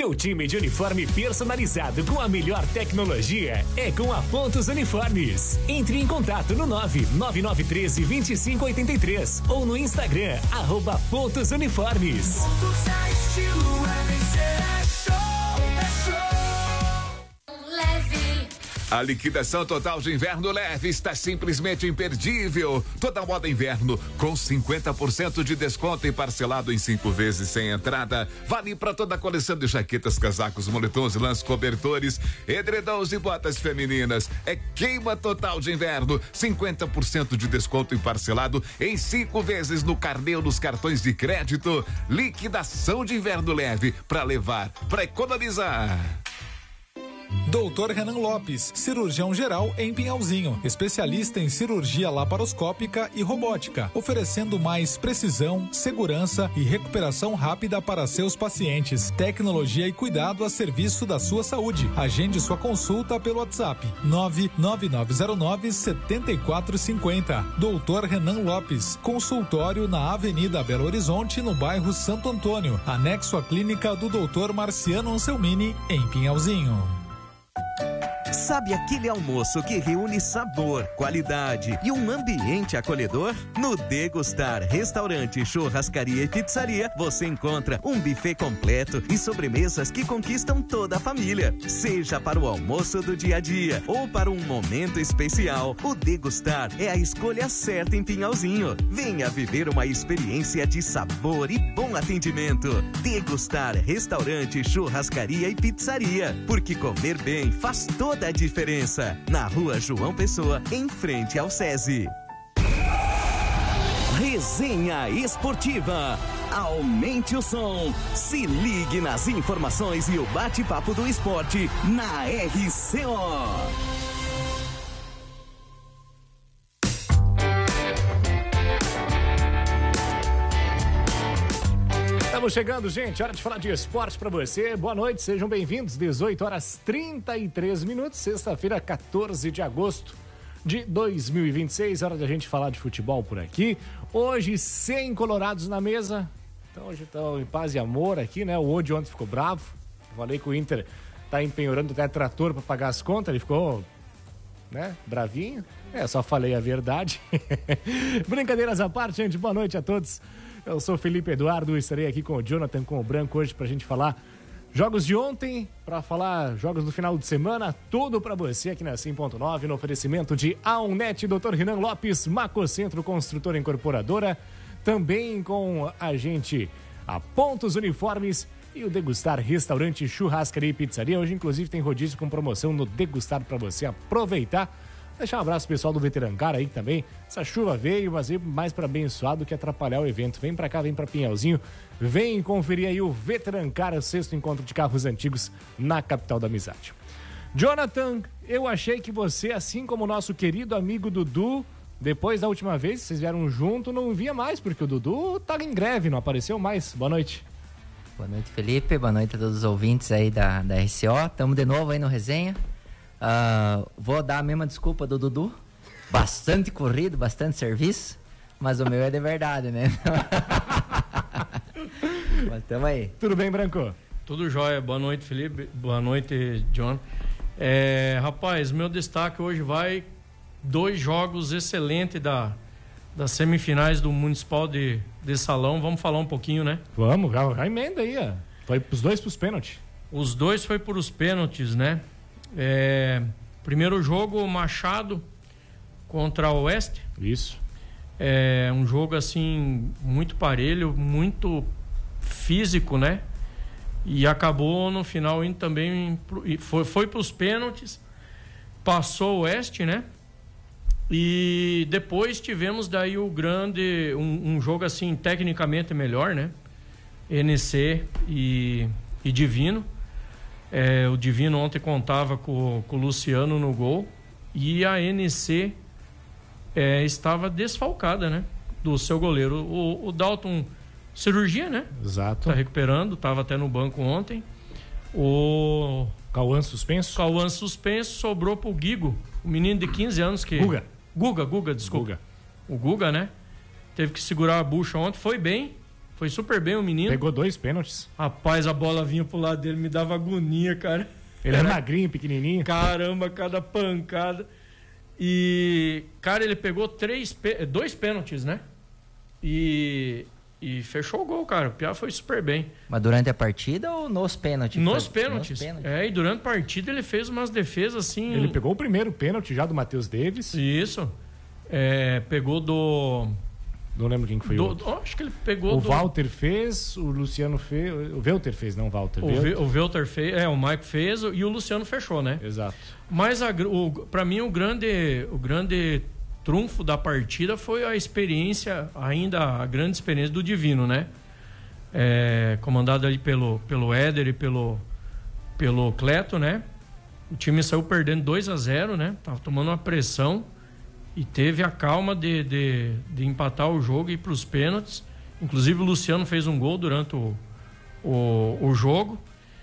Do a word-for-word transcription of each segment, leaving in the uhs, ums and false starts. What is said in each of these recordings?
seu time de uniforme personalizado com a melhor tecnologia é com a Pontos Uniformes. Entre em contato no nove nove nove um três, dois cinco oito três ou no Instagram, arroba Pontos Uniformes. Pontos é estilo, L C é show, é show. Leve. A liquidação total de inverno leve está simplesmente imperdível. Toda moda inverno com cinquenta por cento de desconto e parcelado em cinco vezes sem entrada. Vale para toda a coleção de jaquetas, casacos, moletons, lãs, cobertores, edredons e botas femininas. É queima total de inverno. cinquenta por cento de desconto e parcelado em cinco vezes no carnê ou nos cartões de crédito. Liquidação de inverno leve para levar, para economizar. doutor Renan Lopes, cirurgião geral em Pinhalzinho, especialista em cirurgia laparoscópica e robótica, oferecendo mais precisão, segurança e recuperação rápida para seus pacientes. Tecnologia e cuidado a serviço da sua saúde. Agende sua consulta pelo WhatsApp nove nove nove zero nove sete quatro cinco zero. doutor Renan Lopes, consultório na Avenida Belo Horizonte, no bairro Santo Antônio, anexo à clínica do doutor Marciano Anselmini, em Pinhalzinho. Sabe aquele almoço que reúne sabor, qualidade e um ambiente acolhedor? No Degustar Restaurante, Churrascaria e Pizzaria, você encontra um buffet completo e sobremesas que conquistam toda a família. Seja para o almoço do dia a dia ou para um momento especial, o Degustar é a escolha certa em Pinhalzinho. Venha viver uma experiência de sabor e bom atendimento. Degustar Restaurante, Churrascaria e Pizzaria, porque comer bem faz toda a diferença. Na Rua João Pessoa, em frente ao SESI. Resenha Esportiva. Aumente o som. Se ligue nas informações e o bate-papo do esporte na R C O. Estamos chegando, gente. Hora de falar de esporte pra você. Boa noite, sejam bem-vindos. dezoito horas trinta e três minutos, sexta-feira, quatorze de agosto de dois mil e vinte e seis. Hora de a gente falar de futebol por aqui. Hoje, sem colorados na mesa. Então, hoje estão em paz e amor aqui, né? O Odi ontem ficou bravo. Falei que o Inter tá empenhorando até trator pra pagar as contas. Ele ficou, né, bravinho. É, só falei a verdade. Brincadeiras à parte, gente. Boa noite a todos. Eu sou Felipe Eduardo, estarei aqui com o Jonathan, com o Branco hoje pra gente falar jogos de ontem, pra falar jogos do final de semana, tudo pra você aqui na cem ponto nove, no oferecimento de Aonet, doutor Renan Lopes, Macocentro Construtora Incorporadora, também com a gente a Pontos Uniformes e o Degustar Restaurante, Churrascaria e Pizzaria. Hoje, inclusive, tem rodízio com promoção no Degustar pra você aproveitar. Deixar um abraço pro pessoal do Veterancar aí também. Essa chuva veio, mas veio mais para abençoar do que atrapalhar o evento. Vem para cá, vem para Pinhalzinho. Vem conferir aí o Veterancar, o sexto encontro de carros antigos na capital da amizade. Jonathan, eu achei que você, assim como o nosso querido amigo Dudu, depois da última vez que vocês vieram junto, não via mais, porque o Dudu tá em greve, não apareceu mais. Boa noite. Boa noite, Felipe. Boa noite a todos os ouvintes aí da, da R C O. Tamo de novo aí no Resenha. Uh, vou dar a mesma desculpa do Dudu. Bastante corrido, bastante serviço, mas o meu é de verdade, né? Mas tamo aí. Tudo bem, Branco? Tudo jóia. Boa noite, Felipe. Boa noite, John. É, rapaz, meu destaque hoje vai dois jogos excelentes da, das semifinais do Municipal de, de Salão. Vamos falar um pouquinho, né? Vamos, já, já emenda aí, ó. Foi os dois pros pênaltis. Os dois foi por os pênaltis, né? É, primeiro jogo, Machado contra o Oeste. Isso. É um jogo assim muito parelho, muito físico, né? E acabou no final indo também foi foi para os pênaltis, passou o Oeste, né? E depois tivemos daí o grande um, um jogo assim tecnicamente melhor, né? N C e, e Divino. É, o Divino ontem contava com, com o Luciano no gol e a N C é, estava desfalcada, né? Do seu goleiro. O, o Dalton, cirurgia, né? Exato. Tá recuperando, estava até no banco ontem. O Cauã suspenso? Cauã suspenso, sobrou pro Guigo, o menino de quinze anos que... Guga. Guga, Guga, desculpa. Guga. O Guga, né? Teve que segurar a bucha ontem, foi bem, Foi super bem o menino. Pegou dois pênaltis. Rapaz, a bola vinha pro lado dele, me dava agonia, cara. Ele é magrinho, pequenininho. Caramba, cada pancada. E, cara, ele pegou três, dois pênaltis, né? E, e fechou o gol, cara. O Piá foi super bem. Mas durante a partida ou nos pênaltis? Nos Foi- pênaltis. Nos pênaltis. É, e durante a partida ele fez umas defesas assim. Ele pegou o primeiro pênalti já do Matheus Davis. Isso. É, pegou do. Não lembro quem que foi o do outro. oh, acho que ele pegou O do. Walter fez, o Luciano fez. O Welter fez, não o Walter. O, Welter. Ve- o Welter fez, é, o Maico fez e o Luciano fechou, né? Exato. Mas a, gr- o, pra mim o grande, o grande trunfo da partida foi a experiência, ainda a grande experiência do Divino, né? É, comandado ali pelo, pelo Éder e pelo, pelo Cleto, né? O time saiu perdendo dois a zero, né? Tava tomando uma pressão e teve a calma de, de, de empatar o jogo e ir para os pênaltis. Inclusive o Luciano fez um gol durante o, o, o jogo.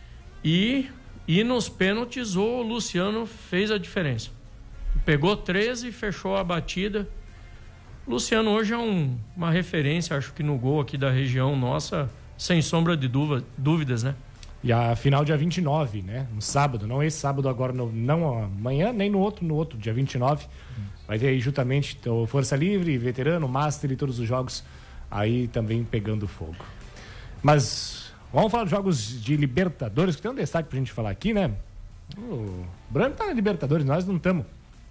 E, e nos pênaltis o Luciano fez a diferença. Pegou treze e fechou a batida. O Luciano hoje é um, uma referência, acho que no gol aqui da região nossa, sem sombra de dúvida, dúvidas, né? E a final dia vinte e nove, né? No sábado, não esse sábado agora, no, não amanhã, nem no outro, no outro, dia vinte e nove. Vai ter aí justamente o Força Livre, Veterano, Master e todos os jogos aí também pegando fogo. Mas vamos falar dos jogos de Libertadores, que tem um destaque pra gente falar aqui, né? O Branco tá na Libertadores, nós não estamos.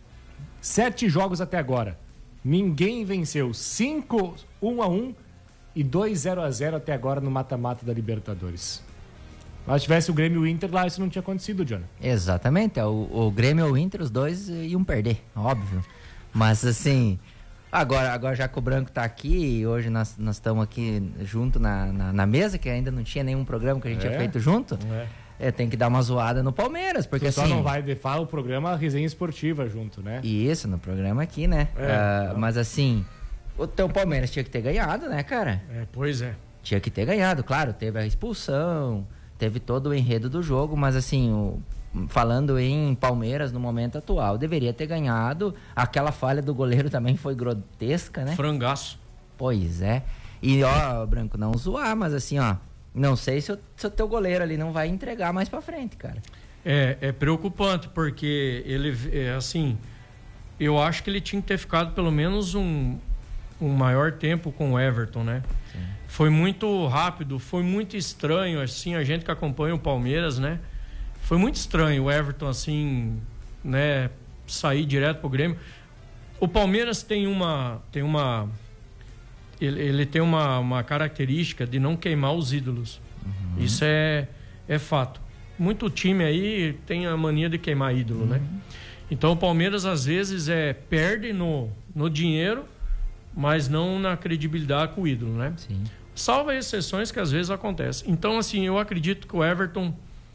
Sete jogos até agora. Ninguém venceu. Cinco, um a um e dois zero a zero até agora no mata-mata da Libertadores. Mas se tivesse o Grêmio e o Inter lá, isso não tinha acontecido, Jonah. Exatamente, é, o, o Grêmio e o Inter, os dois iam perder, óbvio. Mas assim, agora, agora já que o Branco tá aqui, e hoje nós nós estamos aqui junto na, na, na mesa, que ainda não tinha nenhum programa que a gente É? tinha feito junto, É. é, tem que dar uma zoada no Palmeiras, porque Só assim... não vai defar o programa Resenha Esportiva junto, né? Isso, no programa aqui, né? É, Ah, não. mas assim, o teu Palmeiras tinha que ter ganhado, né, cara? É, pois é. Tinha que ter ganhado, claro, teve a expulsão, teve todo o enredo do jogo, mas assim, o- falando em Palmeiras no momento atual, deveria ter ganhado. Aquela falha do goleiro também foi grotesca, né? Frangaço. Pois é. E ó, Branco, não zoar, mas assim, ó, não sei se o, se o teu goleiro ali não vai entregar mais pra frente, cara. É, é preocupante, porque ele, é, assim, eu acho que ele tinha que ter ficado pelo menos um, um maior tempo com o Everton, né? Foi muito rápido, foi muito estranho, assim, a gente que acompanha o Palmeiras, né? Foi muito estranho o Everton, assim, né, sair direto pro Grêmio. O Palmeiras tem uma, tem uma, ele, ele tem uma, uma característica de não queimar os ídolos. Isso é, é fato. Muito time aí tem a mania de queimar ídolo, né? Então o Palmeiras às vezes é perde no, no dinheiro, mas não na credibilidade com o ídolo, né? Sim. Salva exceções que às vezes acontecem. Então, assim, eu acredito que o Everton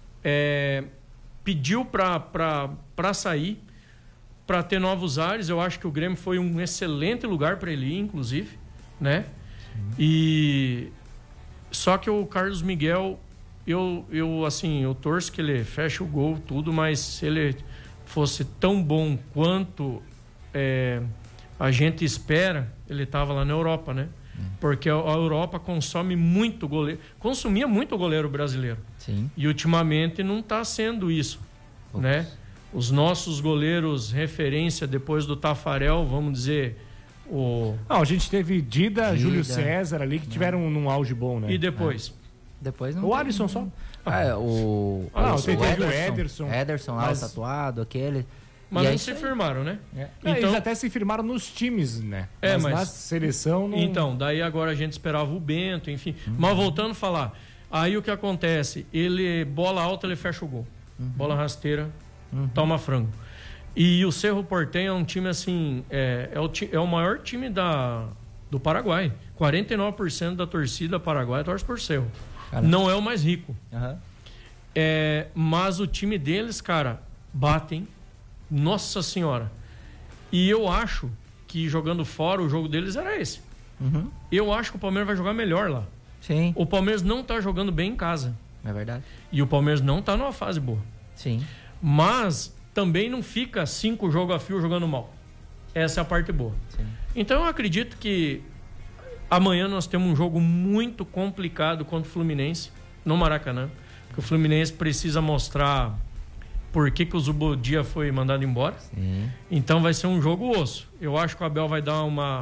é, pediu para sair, para ter novos ares. Eu acho que o Grêmio foi um excelente lugar para ele ir, inclusive, né? E só que o Carlos Miguel, eu, eu assim, eu torço que ele feche o gol, tudo, mas se ele fosse tão bom quanto é, a gente espera, ele estava lá na Europa, né? Porque a a Europa consome muito goleiro, consumia muito goleiro brasileiro. Sim. E ultimamente não está sendo isso, Ops. né? Os nossos goleiros referência depois do Tafarel, vamos dizer, o Não, a gente teve Dida, Dida. Júlio César ali, que tiveram num auge bom, né? e depois. Depois não O tem- Alisson só. Ah, é, o, Ah, não, o, teve o Ederson, Ederson. Ederson lá, Mas- o tatuado, aquele. Mas E é não isso se aí. firmaram, né? É, Então- eles até se firmaram nos times, né? É, mas, mas- na seleção não... Então, daí agora a gente esperava o Bento, enfim. Mas voltando a falar, aí o que acontece? Ele, bola alta, ele fecha o gol. Bola rasteira, toma frango. E o Cerro Porteño é um time assim, é, é, o, ti- é o maior time da, do Paraguai. quarenta e nove por cento da torcida paraguaia torce por Cerro. Caramba. Não é o mais rico. Aham. É, mas o time deles, cara, batem. Nossa Senhora. E eu acho que jogando fora, o jogo deles era esse. Uhum. Eu acho que o Palmeiras vai jogar melhor lá. Sim, O Palmeiras não tá jogando bem em casa. é verdade. E o Palmeiras não tá numa fase boa. Sim. Mas também não fica cinco jogos a fio jogando mal. Essa é a parte boa. Sim. Então eu acredito que Amanhã nós temos um jogo muito complicado contra o Fluminense, no Maracanã. Porque o Fluminense precisa mostrar por que, que o Zubodia foi mandado embora. Sim. Então vai ser um jogo osso. Eu acho que o Abel vai dar uma,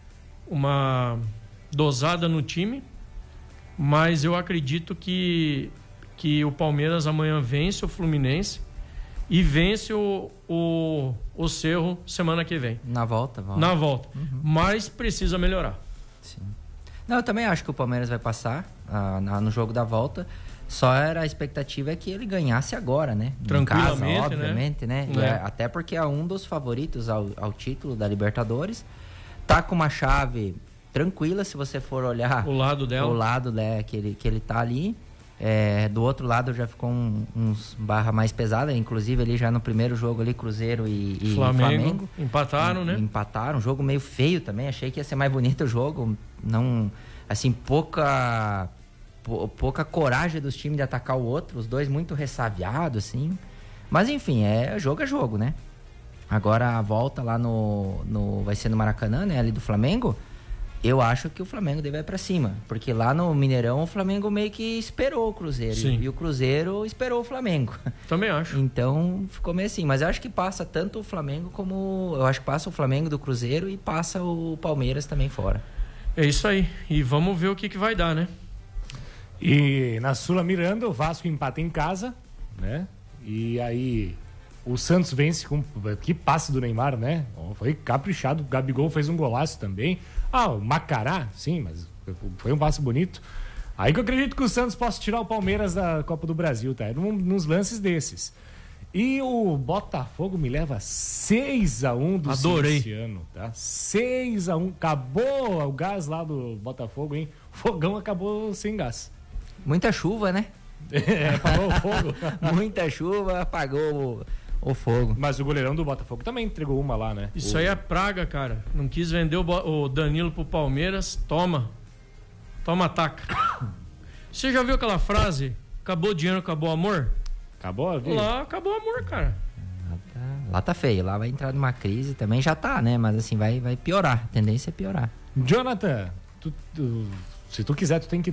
uma dosada no time, mas eu acredito que, que o Palmeiras amanhã vence o Fluminense e vence o, o, o Cerro semana que vem. Na volta, volta. Na volta. Uhum. Mas precisa melhorar. Sim. Não, eu também acho que o Palmeiras vai passar ah, na, no jogo da volta. Só era a expectativa é que ele ganhasse agora, né? Tranquilamente, em casa, obviamente, né? né? E é, até porque é um dos favoritos ao, ao título da Libertadores. Tá com uma chave tranquila, se você for olhar O lado dela. o lado, né, que ele, que ele tá ali. É, do outro lado já ficou um, uns barra mais pesada, inclusive ali já no primeiro jogo ali, Cruzeiro e, e Flamengo, Flamengo. empataram, e, né? Empataram, um jogo meio feio também, achei que ia ser mais bonito o jogo. Não, assim, pouca... pouca coragem dos times de atacar o outro, os dois muito ressabiados, assim. Mas enfim, é jogo é jogo, né? Agora a volta lá no, no vai ser no Maracanã, né, ali do Flamengo. Eu acho que o Flamengo deve ir pra cima, porque lá no Mineirão o Flamengo meio que esperou o Cruzeiro. Sim. E o Cruzeiro esperou o Flamengo. Também acho. Então ficou meio assim, mas eu acho que passa tanto o Flamengo como eu acho que passa o Flamengo do Cruzeiro e passa o Palmeiras também fora. É isso aí. E vamos ver o que, que vai dar, né? E na Sula Miranda, o Vasco empata em casa, né? E aí o Santos vence com... Que passe do Neymar, né? Foi caprichado. O Gabigol fez um golaço também. Ah, o Macará, sim, mas foi um passe bonito. Aí que eu acredito que o Santos possa tirar o Palmeiras da Copa do Brasil, tá? Num, nos lances desses. E o Botafogo me leva seis a um do Adorei. Cinciano, tá? seis a um. Acabou o gás lá do Botafogo, hein? O fogão acabou sem gás. Muita chuva, né? É, apagou o fogo. Muita chuva, apagou o, o fogo. Mas o goleirão do Botafogo também entregou uma lá, né? Isso o... aí é praga, cara. Não quis vender o, Bo- o Danilo pro Palmeiras. Toma. Toma, ataca. Você já viu aquela frase? Acabou o dinheiro, acabou o amor? Acabou a vida? Lá acabou o amor, cara. Lá tá, lá tá feio, lá vai entrar numa crise, também já tá, né? Mas assim, vai, vai piorar, a tendência é piorar. Jonathan, tu, tu, se tu quiser, tu tem que